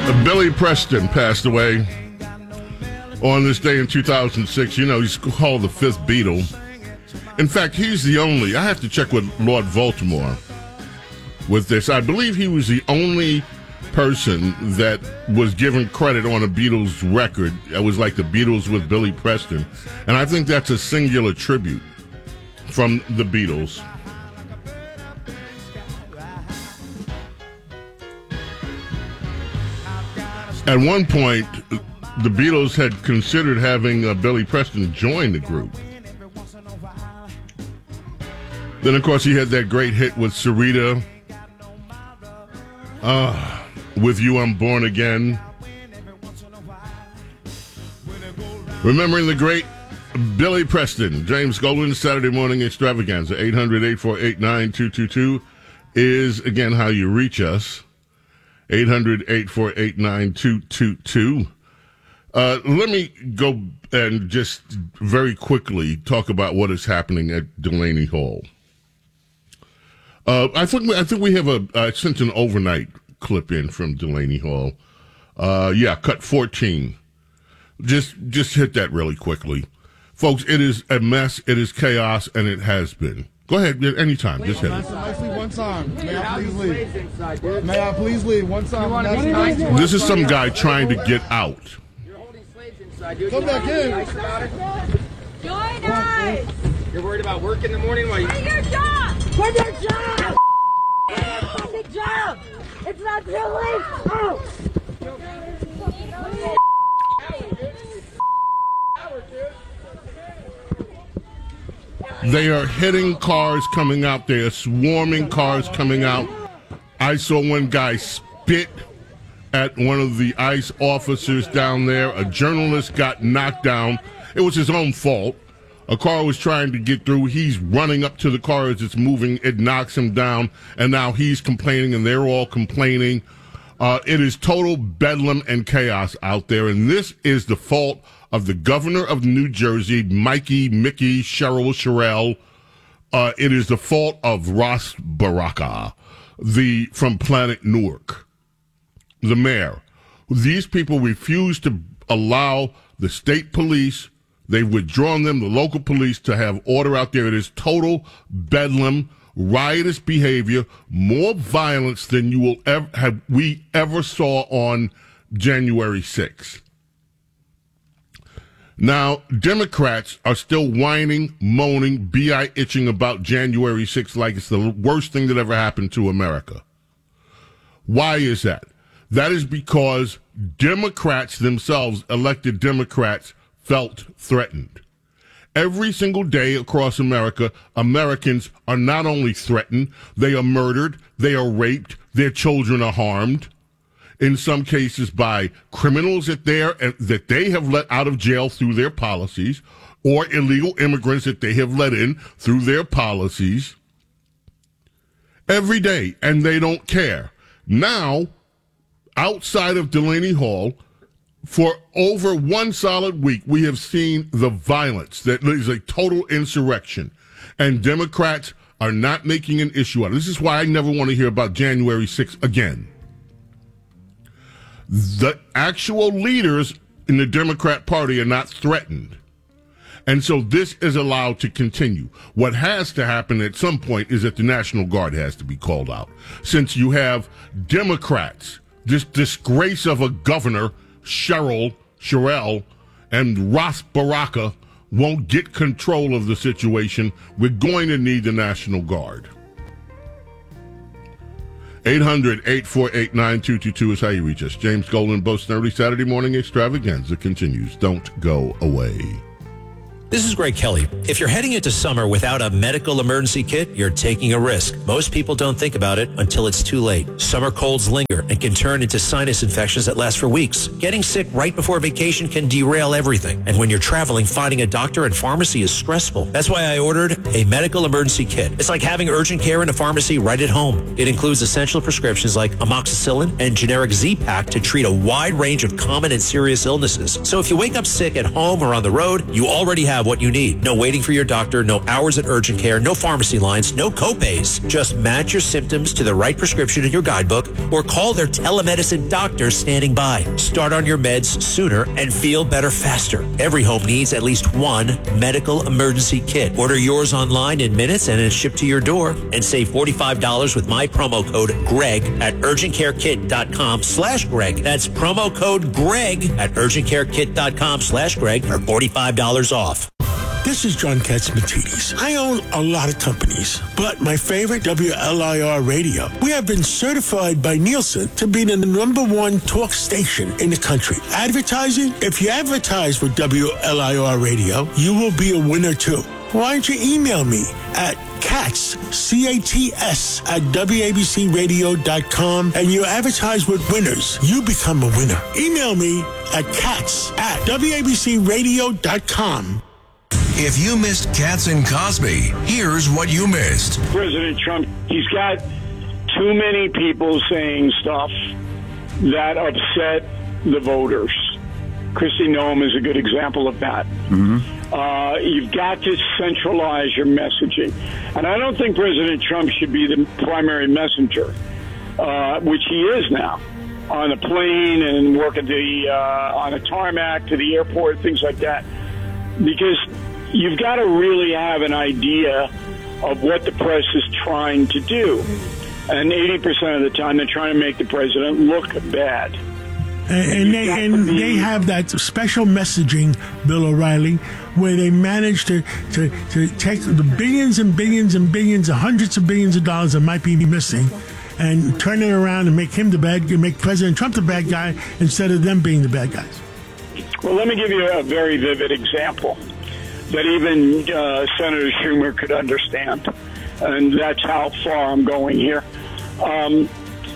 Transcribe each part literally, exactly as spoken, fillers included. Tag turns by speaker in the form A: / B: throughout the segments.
A: Billy Preston passed away on this day in two thousand six. You know, he's called the fifth Beatle. In fact, he's the only, I have to check with Lord Baltimore with this. I believe he was the only person that was given credit on a Beatles record. It was like the Beatles with Billy Preston. And I think that's a singular tribute from the Beatles. At one point, the Beatles had considered having uh, Billy Preston join the group. Then, of course, he had that great hit with Sarita. Uh, With You, I'm Born Again. Remembering the great Billy Preston. James Golden, Saturday Morning Extravaganza. eight hundred, eight four eight, nine two two two is, again, how you reach us. eight hundred, eight four eight, nine two two two. Uh, let me go and just very quickly talk about what is happening at Delaney Hall. Uh, I think I think we have a I sent an overnight clip in from Delaney Hall. Uh, yeah, cut fourteen. Just just hit that really quickly, folks. It is a mess. It is chaos, and it has been. Go ahead, anytime. Just hit it.
B: Nicely, one song. May I please leave? May I please leave? One song.
A: This is some guy trying to get out.
C: You're holding slaves inside, dude.
B: Come back in.
C: Nice about it?
D: Join us!
C: You're worried about work in the morning while you...
D: Quit your job! Quit your job! Quit your fucking job! It's not too late! Oh!
A: They are hitting cars coming out. They are swarming cars coming out. I saw one guy spit at one of the ICE officers down there. A journalist got knocked down. It was his own fault. A car was trying to get through. He's running up to the car as it's moving. It knocks him down, and now he's complaining, and they're all complaining. Uh, it is total bedlam and chaos out there, and this is the fault of the governor of New Jersey, Mikey, Mickey, Cheryl, Sherelle. Uh, it is the fault of Ras Baraka, the from Planet Newark, the mayor. These people refuse to allow the state police. They've withdrawn them, the local police, to have order out there. It is total bedlam, riotous behavior, more violence than you will ever have we ever saw on January sixth. Now, Democrats are still whining, moaning, B I itching about January sixth like it's the worst thing that ever happened to America. Why is that? That is because Democrats themselves, elected Democrats, felt threatened. Every single day across America, Americans are not only threatened, they are murdered, they are raped, their children are harmed, in some cases by criminals that they that they have let out of jail through their policies, or illegal immigrants that they have let in through their policies. Every day, and they don't care. Now, outside of Delaney Hall, for over one solid week, we have seen the violence that is a total insurrection, and Democrats are not making an issue out of it. This is why I never want to hear about January sixth again. The actual leaders in the Democrat Party are not threatened. And so this is allowed to continue. What has to happen at some point is that the National Guard has to be called out. Since you have Democrats, this disgrace of a governor, Cheryl, Sherelle, and Ras Baraka won't get control of the situation, we're going to need the National Guard. eight hundred, eight four eight, nine two two two is how you reach us. James Golden, Boast Early Saturday Morning Extravaganza continues. Don't go away.
E: This is Greg Kelly. If you're heading into summer without a medical emergency kit, you're taking a risk. Most people don't think about it until it's too late. Summer colds linger and can turn into sinus infections that last for weeks. Getting sick right before vacation can derail everything. And when you're traveling, finding a doctor and pharmacy is stressful. That's why I ordered a medical emergency kit. It's like having urgent care in a pharmacy right at home. It includes essential prescriptions like amoxicillin and generic Z-Pak to treat a wide range of common and serious illnesses. So if you wake up sick at home or on the road, you already have have what you need. No waiting for your doctor, no hours at urgent care, no pharmacy lines, no copays. Just match your symptoms to the right prescription in your guidebook or call their telemedicine doctor standing by. Start on your meds sooner and feel better faster. Every home needs at least one medical emergency kit. Order yours online in minutes and it's shipped to your door. And save forty-five dollars with my promo code GREG at urgentcarekit.com slash Greg. That's promo code GREG at urgentcarekit.com slash Greg for forty-five dollars off.
F: This is John Katsimatidis. I own a lot of companies, but my favorite, W L I R Radio. We have been certified by Nielsen to be the number one talk station in the country. Advertising? If you advertise with W L I R Radio, you will be a winner too. Why don't you email me at Cats, C A T S, at W A B C radio dot com and you advertise with winners. You become a winner. Email me at Cats at W A B C radio dot com.
G: If you missed Katz and Cosby, here's what you missed.
H: President Trump, he's got too many people saying stuff that upset the voters. Kristi Noem is a good example of that. Mm-hmm. Uh, you've got to centralize your messaging. And I don't think President Trump should be the primary messenger, uh, which he is now, on a plane and work at the, uh, on a tarmac to the airport, things like that. Because you've got to really have an idea of what the press is trying to do. And eighty percent of the time, they're trying to make the president look bad.
F: And, and they and they have that special messaging, Bill O'Reilly, where they manage to, to, to take the billions and billions and billions, and hundreds of billions of dollars that might be missing, and turn it around and make him the bad, make President Trump the bad guy instead of them being the bad guys.
H: Well, let me give you a very vivid example that even uh, Senator Schumer could understand, and that's how far I'm going here. Um,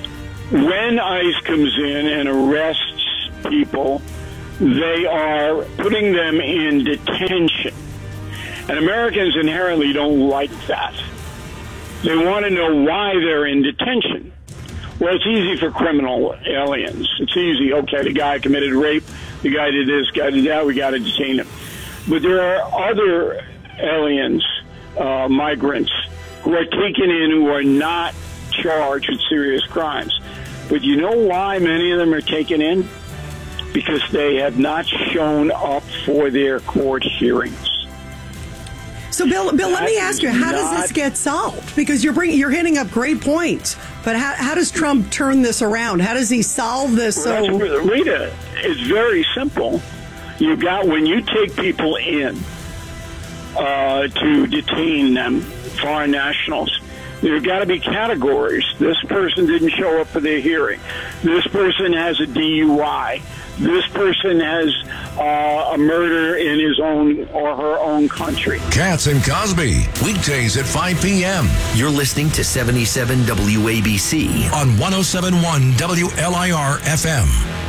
H: when ICE comes in and arrests people, they are putting them in detention. And Americans inherently don't like that. They want to know why they're in detention. Well, it's easy for criminal aliens. It's easy. Okay, the guy committed rape. The guy did this, guy did that. We got to detain him. But there are other aliens, uh, migrants, who are taken in who are not charged with serious crimes. But you know why many of them are taken in? Because they have not shown up for their court hearings.
I: So, Bill, Bill, let
H: That
I: me ask you, how
H: is
I: does
H: not-
I: this get solved? Because you're bringing, you're hitting up great points. But how, how does Trump turn this around? How does he solve this?
H: Well,
I: So,
H: that's- Rita, it's very simple. You got when you take people in uh, to detain them, foreign nationals. There've got to be categories. This person didn't show up for their hearing. This person has a D U I. This person has uh, a murder in his own or her own country.
G: Katz and Cosby, weekdays at five p.m.
J: You're listening to seventy-seven W A B C
G: on one oh seven point one W L I R F M.